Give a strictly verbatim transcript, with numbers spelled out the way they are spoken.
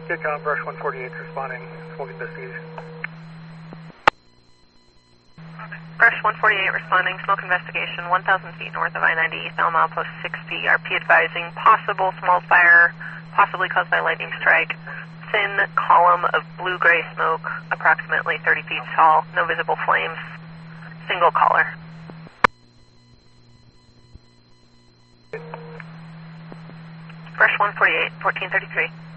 Good count, Brush one forty-eight responding, smoke investigation. Brush one forty-eight responding, smoke investigation, one thousand feet north of I ninety, Thelma Outpost sixty, R P advising possible small fire, possibly caused by lightning strike. Thin column of blue-gray smoke, approximately thirty feet tall, no visible flames, single caller. Brush one forty-eight, fourteen thirty-three.